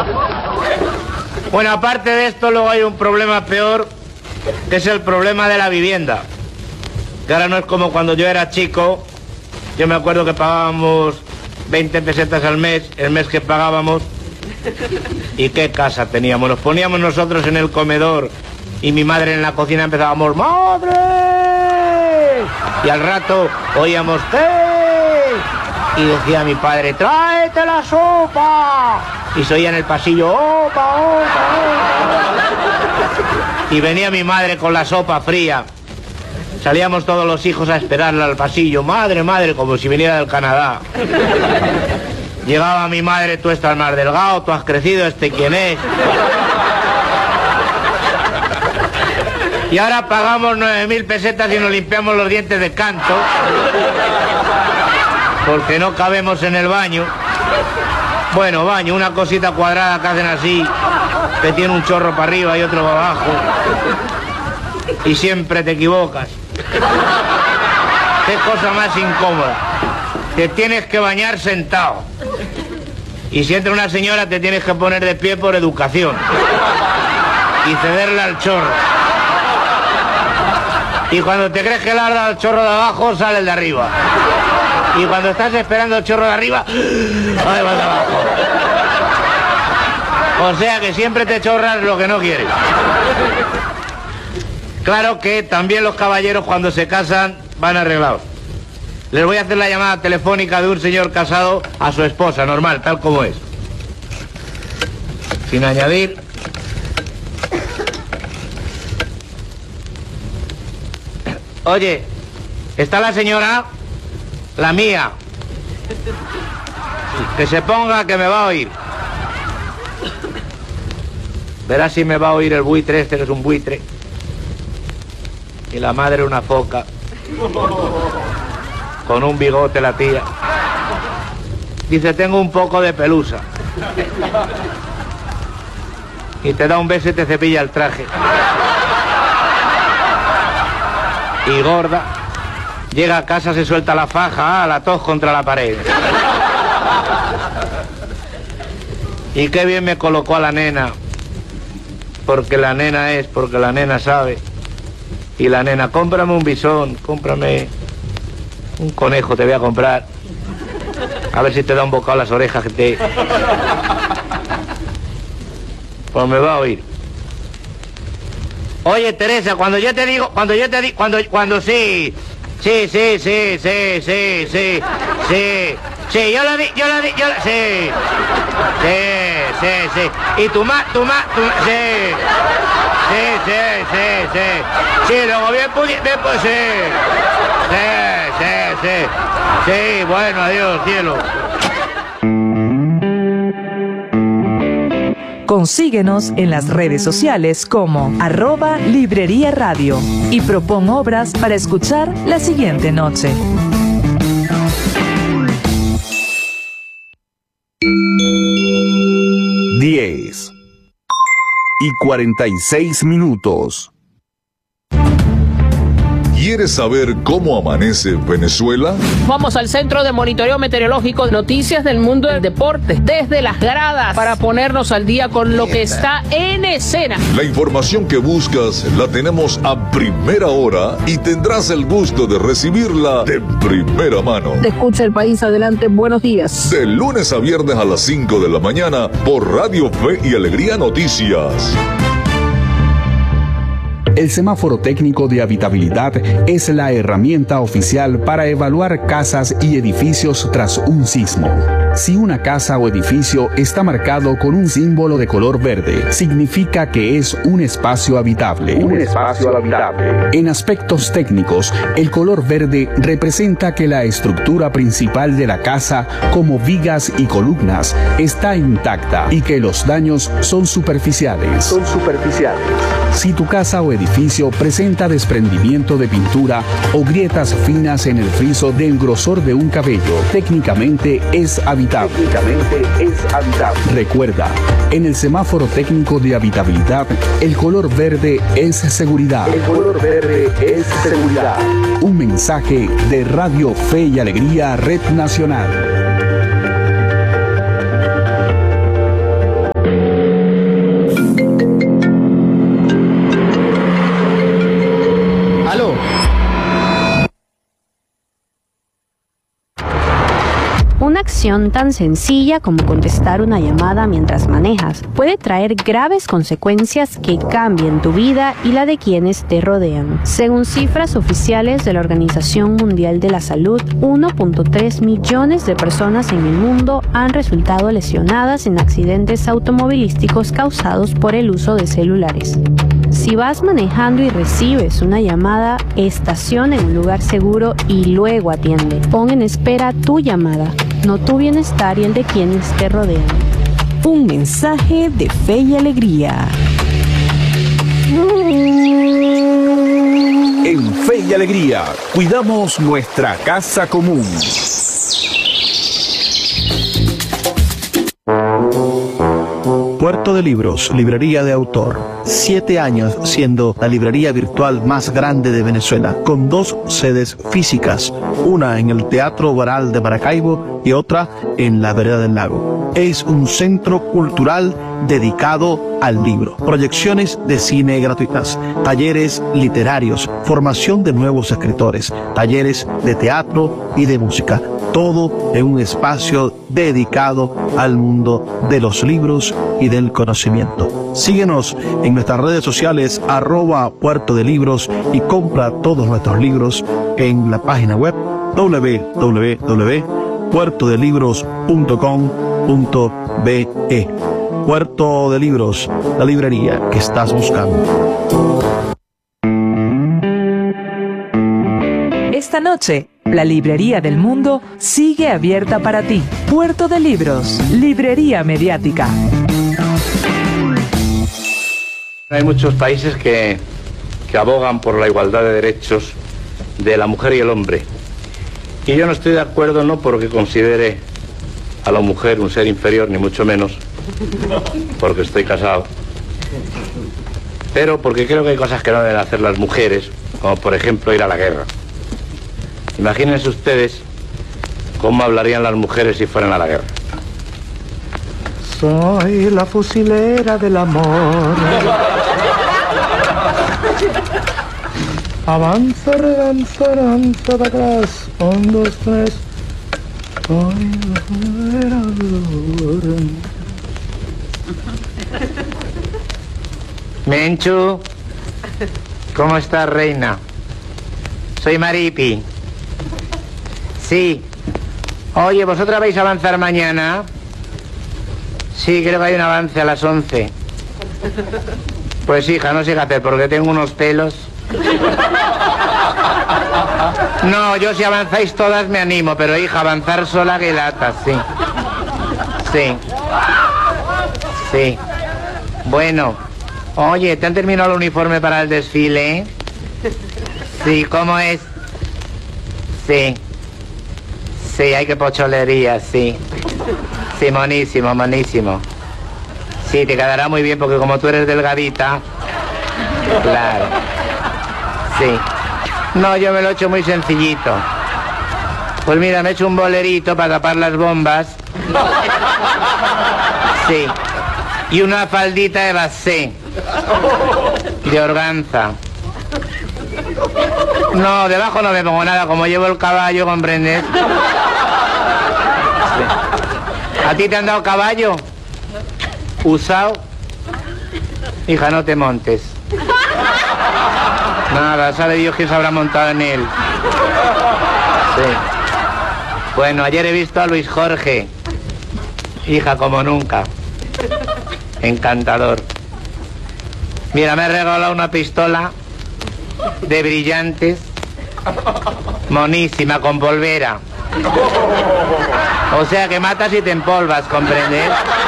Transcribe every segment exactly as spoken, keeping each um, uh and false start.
Bueno, aparte de esto, luego hay un problema peor, que es el problema de la vivienda. Que ahora no es como cuando yo era chico. Yo me acuerdo que pagábamos veinte pesetas al mes, el mes que pagábamos. ¿Y qué casa teníamos? Nos poníamos nosotros en el comedor y mi madre en la cocina empezábamos, ¡madre! Y al rato oíamos, ¿qué? Y decía mi padre, ¡tráete la sopa! Y se oía en el pasillo, ¡opa, opa, opa! Y venía mi madre con la sopa fría. Salíamos todos los hijos a esperarla al pasillo, madre, madre, como si viniera del Canadá. Llegaba mi madre, tú estás más delgado, tú has crecido, ¿este quién es? Y ahora pagamos nueve mil pesetas y nos limpiamos los dientes de canto, porque no cabemos en el baño. Bueno, baño, una cosita cuadrada que hacen así, que tiene un chorro para arriba y otro para abajo. Y siempre te equivocas. Qué cosa más incómoda. Te tienes que bañar sentado. Y si entra una señora te tienes que poner de pie por educación. Y cederle al chorro. Y cuando te crees que le has dado el chorro de abajo, sale el de arriba. Y cuando estás esperando el chorro de arriba, ahí va de abajo. O sea que siempre te chorras lo que no quieres. Claro que también los caballeros cuando se casan van arreglados. Les voy a hacer la llamada telefónica de un señor casado a su esposa, normal, tal como es. Sin añadir. Oye, ¿está la señora? La mía. Que se ponga, que me va a oír. Verás si me va a oír el buitre este, que es un buitre. Y la madre una foca. Con un bigote la tía. Dice, tengo un poco de pelusa. Y te da un beso y te cepilla el traje. Y gorda. Llega a casa, se suelta la faja, ah, la tos contra la pared. Y qué bien me colocó a la nena. Porque la nena es, porque la nena sabe. Y la nena, cómprame un bisón, cómprame un conejo, te voy a comprar. A ver si te da un bocado las orejas que te... Pues me va a oír. Oye, Teresa, cuando yo te digo, cuando yo te digo, cuando, cuando sí, sí, sí, sí, sí, sí, sí, sí, sí, yo lo di, yo lo di, yo lo, sí, sí, sí, sí, y tu ma, tu ma, tu ma, sí, sí, sí, sí, sí, sí, luego bien pudi, bien pues sí, sí, sí, sí, sí, bueno, adiós, cielo. Consíguenos en las redes sociales como arroba Librería Radio y propon obras para escuchar la siguiente noche. diez y cuarenta y seis minutos. ¿Quieres saber cómo amanece Venezuela? Vamos al Centro de Monitoreo Meteorológico, noticias del mundo del deporte, desde las gradas, para ponernos al día con lo que está en escena. La información que buscas la tenemos a primera hora y tendrás el gusto de recibirla de primera mano. Te escucha el país, adelante, buenos días. De lunes a viernes a las cinco de la mañana por Radio Fe y Alegría Noticias. El semáforo técnico de habitabilidad es la herramienta oficial para evaluar casas y edificios tras un sismo. Si una casa o edificio está marcado con un símbolo de color verde, significa que es un espacio habitable. Un espacio habitable. En aspectos técnicos, el color verde representa que la estructura principal de la casa, como vigas y columnas, está intacta y que los daños son superficiales. Son superficiales. Si tu casa o edificio presenta desprendimiento de pintura o grietas finas en el friso del grosor de un cabello, técnicamente es habitable. Técnicamente es habitable. Recuerda, en el semáforo técnico de habitabilidad, el color verde es seguridad. El color verde es seguridad. Un mensaje de Radio Fe y Alegría Red Nacional. acción tan sencilla como contestar una llamada mientras manejas puede traer graves consecuencias que cambien tu vida y la de quienes te rodean. Según cifras oficiales de la Organización Mundial de la Salud, uno punto tres millones de personas en el mundo han resultado lesionadas en accidentes automovilísticos causados por el uso de celulares. Si vas manejando y recibes una llamada, estaciona en un lugar seguro y luego atiende. Pon en espera tu llamada, no tu bienestar y el de quienes te rodean. Un mensaje de fe y alegría. En Fe y Alegría, cuidamos nuestra casa común. Puerto de Libros, librería de autor. Siete años siendo la librería virtual más grande de Venezuela, con dos sedes físicas, una en el Teatro Baral de Maracaibo y otra en la Vereda del Lago. Es un centro cultural dedicado al libro. Proyecciones de cine gratuitas, talleres literarios, formación de nuevos escritores, talleres de teatro y de música. Todo en un espacio dedicado al mundo de los libros y del conocimiento. Síguenos en nuestras redes sociales, arroba Puerto de Libros, y compra todos nuestros libros en la página web doble u doble u doble u punto puerto de libros punto com punto be. Puerto de Libros, la librería que estás buscando. Esta noche, la librería del mundo sigue abierta para ti. Puerto de Libros, librería mediática. Hay muchos países que, que abogan por la igualdad de derechos de la mujer y el hombre. Y yo no estoy de acuerdo, no porque considere a la mujer un ser inferior, ni mucho menos, porque estoy casado, pero porque creo que hay cosas que no deben hacer las mujeres, como por ejemplo ir a la guerra. Imagínense ustedes cómo hablarían las mujeres si fueran a la guerra. Soy la fusilera del amor. Avanza, redanza, avanza de atrás. Un, dos, tres. Soy la fusilera del amor. Menchu, ¿cómo estás, reina? Soy Maripi. Sí. Oye, ¿vosotras vais a avanzar mañana? Sí, creo que hay un avance a las once. Pues hija, no sé qué hacer porque tengo unos pelos. No, yo si avanzáis todas me animo, pero hija, avanzar sola que lata, sí. Sí. Sí. Bueno. Oye, ¿te han terminado el uniforme para el desfile? Sí, ¿cómo es? Sí. Sí, hay que pocholería, sí. Sí, monísimo, monísimo. Sí, te quedará muy bien porque como tú eres delgadita. Claro. Sí. No, yo me lo he hecho muy sencillito. Pues mira, me he hecho un bolerito para tapar las bombas. Sí. Y una faldita de basé. De organza. No, debajo no me pongo nada, como llevo el caballo, ¿comprendes? Sí. ¿A ti te han dado caballo? ¿Usado? Hija, no te montes. Nada, sabe Dios quién se habrá montado en él. Sí. Bueno, ayer he visto a Luis Jorge. Hija, como nunca. Encantador. Mira, me ha regalado una pistola de brillantes, monísima, con polvera. O sea que matas y te empolvas, ¿comprendes?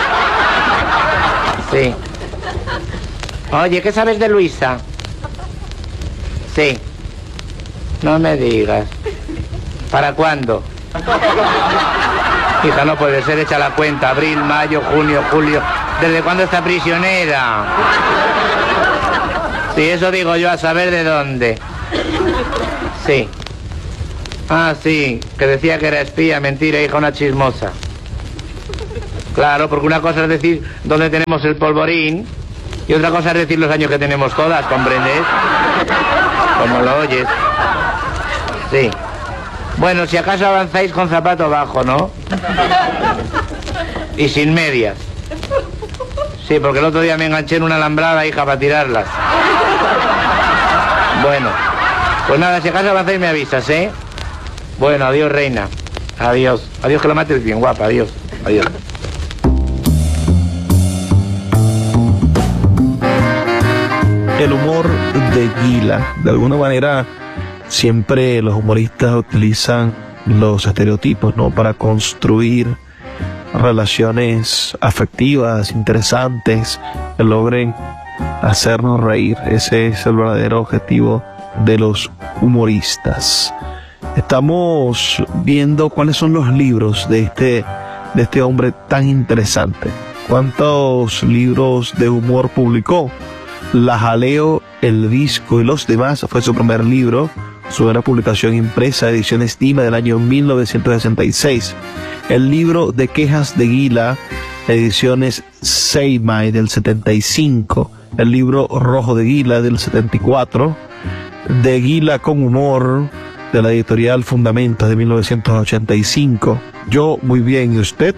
Sí. Oye, ¿qué sabes de Luisa? Sí. No me digas. ¿Para cuándo? Hija, no puede ser, echa la cuenta. Abril, mayo, junio, julio. ¿Desde cuándo está prisionera? Sí, eso digo yo, a saber de dónde. Sí. Ah, sí, que decía que era espía, mentira, hija, una chismosa. Claro, porque una cosa es decir dónde tenemos el polvorín y otra cosa es decir los años que tenemos todas, ¿comprendes? Como lo oyes. Sí. Bueno, si acaso avanzáis con zapato bajo, ¿no? Y sin medias. Sí, porque el otro día me enganché en una alambrada, hija, para tirarlas. Bueno, pues nada, si acaso avanzáis me avisas, ¿eh? Bueno, adiós, reina. Adiós. Adiós, que la mates bien guapa. Adiós. Adiós. El humor de Gila. De alguna manera, siempre los humoristas utilizan los estereotipos, ¿no? Para construir relaciones afectivas, interesantes, que logren hacernos reír. Ese es el verdadero objetivo de los humoristas. Estamos viendo cuáles son los libros de este, de este hombre tan interesante. ¿Cuántos libros de humor publicó? La Jaleo, El Disco y los demás fue su primer libro, su primera publicación impresa, edición Estima del año mil novecientos sesenta y seis. El libro de quejas de Gila, ediciones Seimai del setenta y cinco. El libro Rojo de Gila del setenta y cuatro. De Gila con humor, de la editorial Fundamentos de mil novecientos ochenta y cinco. Yo muy bien, ¿y usted?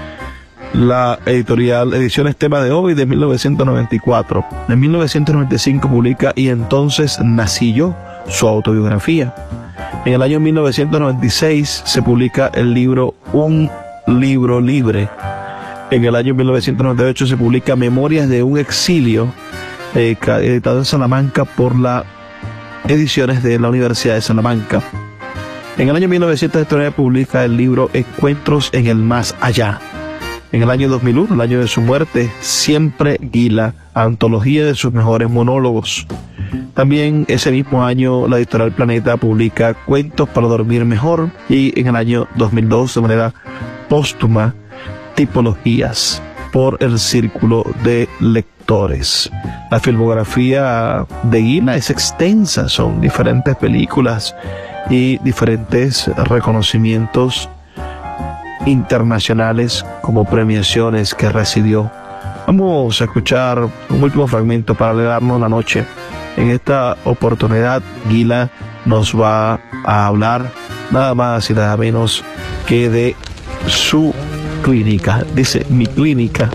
La editorial Ediciones Tema de Hoy de mil novecientos noventa y cuatro. En mil novecientos noventa y cinco publica Y entonces nací yo, su autobiografía. En el año mil novecientos noventa y seis se publica el libro Un libro libre. En el año mil novecientos noventa y ocho se publica Memorias de un exilio, eh, editado en Salamanca por la Ediciones de la Universidad de Salamanca. En el año mil novecientos setenta y nueve publica el libro Encuentros en el Más Allá. En el año dos mil uno, el año de su muerte, Siempre Gila, antología de sus mejores monólogos. También ese mismo año la editorial Planeta publica Cuentos para dormir mejor, y en el año dos mil dos, de manera póstuma, Tipologías, por el Círculo de Lectores. La filmografía de Gila es extensa, son diferentes películas y diferentes reconocimientos internacionales como premiaciones que recibió. Vamos a escuchar un último fragmento para alegrarnos la noche. En esta oportunidad Gila nos va a hablar nada más y nada menos que de su clínica. Dice, mi clínica.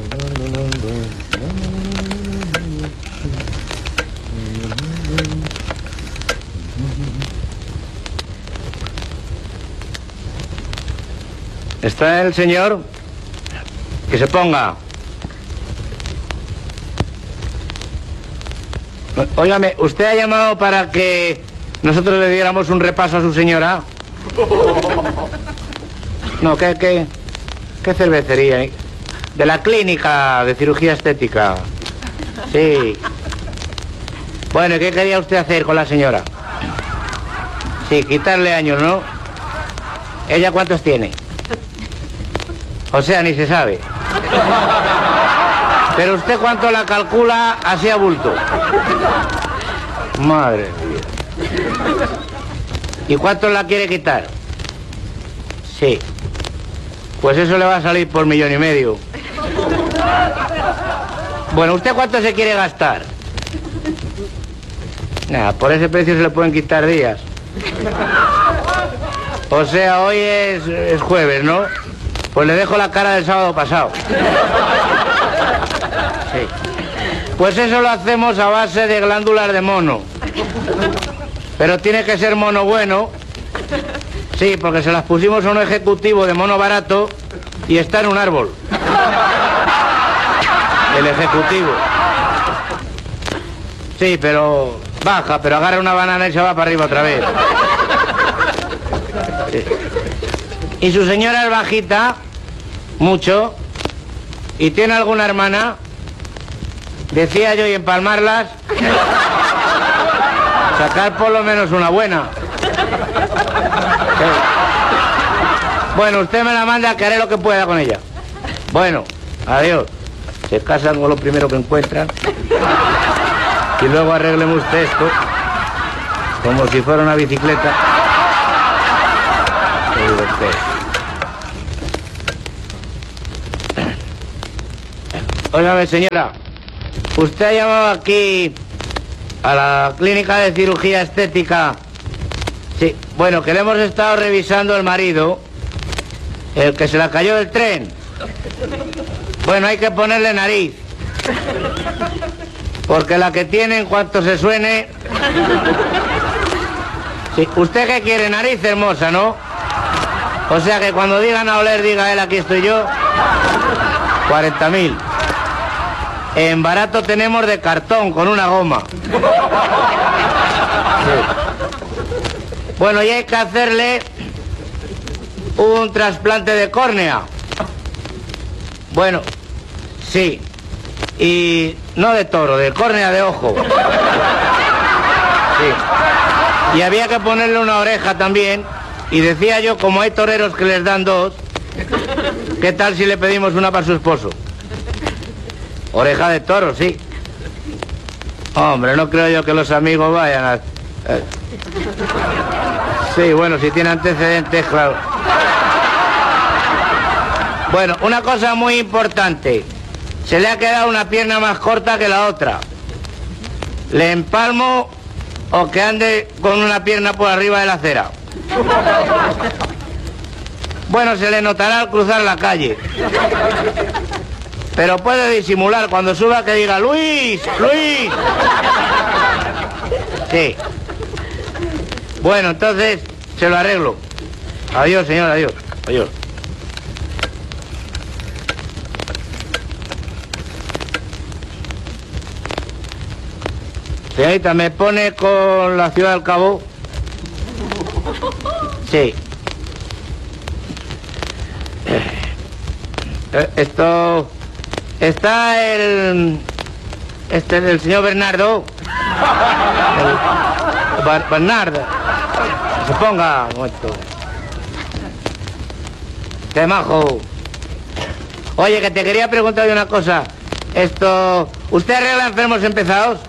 ¿Está el señor? Que se ponga. Óigame, ¿usted ha llamado para que nosotros le diéramos un repaso a su señora? No, ¿qué, qué, qué cervecería? De la clínica de cirugía estética. Sí. Bueno, ¿qué quería usted hacer con la señora? Sí, quitarle años, ¿no? ¿Ella cuántos tiene? O sea, ni se sabe. Pero usted cuánto la calcula así a bulto. Madre mía. ¿Y cuánto la quiere quitar? Sí. Pues eso le va a salir por millón y medio. Bueno, ¿usted cuánto se quiere gastar? Nada, por ese precio se le pueden quitar días. O sea, hoy es, es jueves, ¿no? Pues le dejo la cara del sábado pasado. Sí. Pues eso lo hacemos a base de glándulas de mono. Pero tiene que ser mono bueno. Sí, porque se las pusimos a un ejecutivo de mono barato y está en un árbol. El ejecutivo. Sí, pero baja, pero agarra una banana y se va para arriba otra vez. Sí. Y su señora es bajita, mucho, y tiene alguna hermana, decía yo, y empalmarlas, sacar por lo menos una buena. Sí. Bueno, usted me la manda, que haré lo que pueda con ella. Bueno, adiós. Se casan con lo primero que encuentran. Y luego arreglemos usted esto, como si fuera una bicicleta. Óigame, señora, usted ha llamado aquí a la clínica de cirugía estética. Sí, Bueno, que le hemos estado revisando el marido, el que se la cayó del tren. Bueno, hay que ponerle nariz. Porque la que tiene en cuanto se suene... Sí, ¿usted qué quiere? Nariz hermosa, ¿no? O sea que cuando digan a oler, diga él, aquí estoy yo. cuarenta mil. En barato tenemos de cartón, con una goma. Sí. Bueno, y hay que hacerle un trasplante de córnea. Bueno, sí. Y no de toro, de córnea de ojo. Sí. Y había que ponerle una oreja también. Y decía yo, como hay toreros que les dan dos, ¿qué tal si le pedimos una para su esposo? Oreja de toro, sí. Hombre, no creo yo que los amigos vayan a... Eh. Sí, bueno, si tiene antecedentes, claro. Bueno, una cosa muy importante. Se le ha quedado una pierna más corta que la otra. ¿Le empalmo o que ande con una pierna por arriba de la acera? Bueno, se le notará al cruzar la calle. Pero puede disimular cuando suba que diga Luis, Luis. Sí. Bueno, entonces se lo arreglo. Adiós, señor, adiós. Adiós. Señorita, ¿me pone con la Ciudad del Cabo? Sí. Eh, esto... Está el... Este, el señor Bernardo. El, Bar, Bernardo. Se ponga un momento. Qué majo. Oye, que te quería preguntar de una cosa. Esto... ¿Usted arregla enfermos empezados?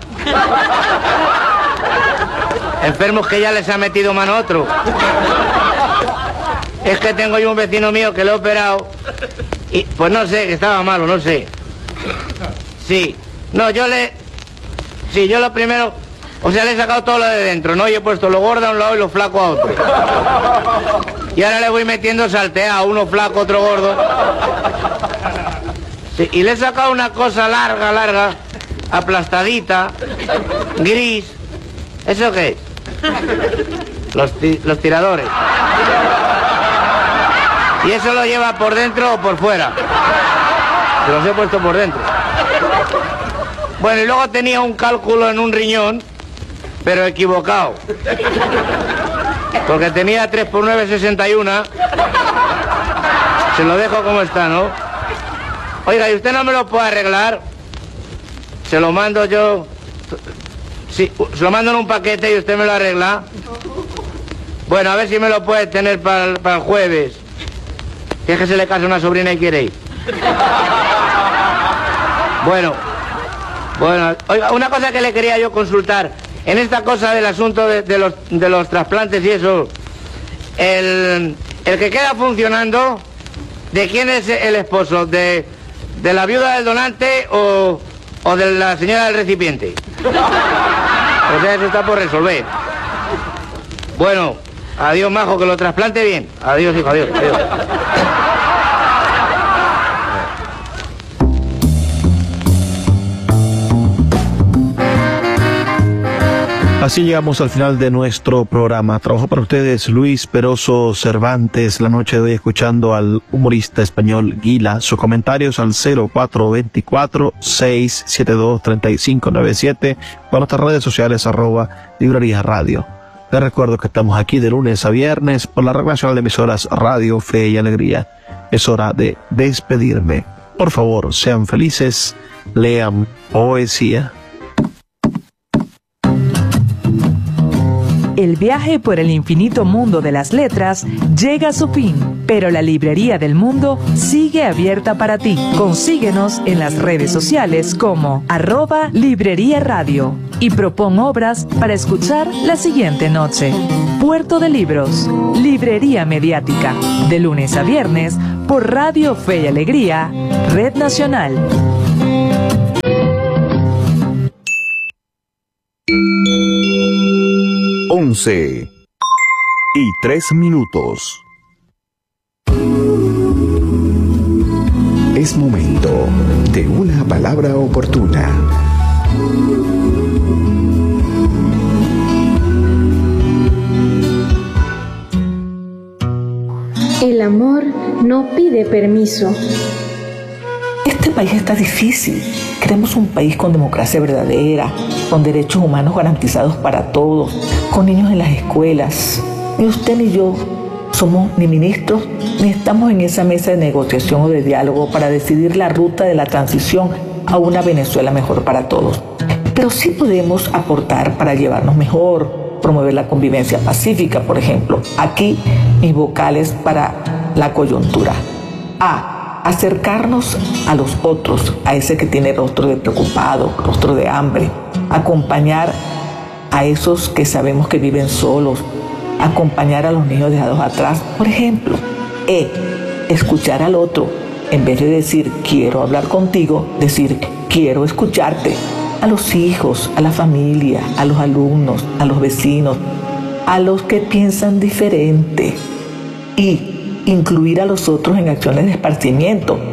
Enfermos que ya les ha metido mano a otro. Es que tengo yo un vecino mío que lo he operado y pues no sé, que estaba malo, no sé. Sí. No, yo le... Sí, yo lo primero... O sea, le he sacado todo lo de dentro, ¿no? Y he puesto lo gordo a un lado y lo flaco a otro. Y ahora le voy metiendo salteado, uno flaco, otro gordo. Sí, y le he sacado una cosa larga, larga, aplastadita, gris. ¿Eso qué es? Los, ti los tiradores. ¿Y eso lo lleva por dentro o por fuera? Se los he puesto por dentro. Bueno, y luego tenía un cálculo en un riñón, pero equivocado. Porque tenía tres por nueve, sesenta y uno. Se lo dejo como está, ¿no? Oiga, ¿y usted no me lo puede arreglar? Se lo mando yo... Sí, se lo mando en un paquete y usted me lo arregla. Bueno, a ver si me lo puede tener para, para el jueves. Que es que se le casa una sobrina y quiere ir. Bueno, bueno, oiga, una cosa que le quería yo consultar. En esta cosa del asunto de, de, los, de los trasplantes y eso, el, el que queda funcionando, ¿de quién es el esposo? ¿De, de la viuda del donante o, o de la señora del recipiente? O sea, eso está por resolver. Bueno, adiós, majo, que lo trasplante bien. Adiós, hijo, adiós, adiós. Así llegamos al final de nuestro programa. Trabajó para ustedes Luis Peroso Cervantes la noche de hoy, escuchando al humorista español Guila. Sus comentarios al cero cuatro dos cuatro, seis siete dos, tres cinco nueve siete o a nuestras redes sociales arroba Librería Radio. Les recuerdo que estamos aquí de lunes a viernes por la Red Nacional de Emisoras Radio Fe y Alegría. Es hora de despedirme. Por favor, sean felices, lean poesía. El viaje por el infinito mundo de las letras llega a su fin, pero la Librería del Mundo sigue abierta para ti. Consíguenos en las redes sociales como arroba Librería Radio y propon obras para escuchar la siguiente noche. Puerto de Libros, Librería Mediática, de lunes a viernes por Radio Fe y Alegría, Red Nacional. once. y tres minutos. Es momento de una palabra oportuna. El amor no pide permiso. Este país está difícil. Queremos un país con democracia verdadera, con derechos humanos garantizados para todos, con niños en las escuelas. Ni usted ni yo somos ni ministros, ni estamos en esa mesa de negociación o de diálogo para decidir la ruta de la transición a una Venezuela mejor para todos. Pero sí podemos aportar para llevarnos mejor, promover la convivencia pacífica, por ejemplo. Aquí, mis vocales para la coyuntura. A. Acercarnos a los otros, a ese que tiene rostro de preocupado, rostro de hambre. Acompañar a esos que sabemos que viven solos. Acompañar a los niños dejados atrás, por ejemplo. E. Escuchar al otro. En vez de decir quiero hablar contigo, decir quiero escucharte. A los hijos, a la familia, a los alumnos, a los vecinos, a los que piensan diferente. Y incluir a los otros en acciones de esparcimiento,